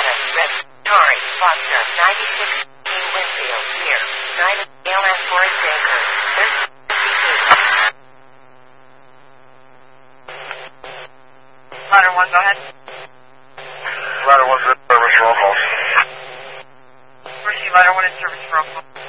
Red, Atari, Foxtrot, 96, Winfield, here, United, ALS, Forest Acre, 1352. Ladder 1, go ahead. Ladder 1's in service, roll call. Mercy, Ladder 1 in service, roll call.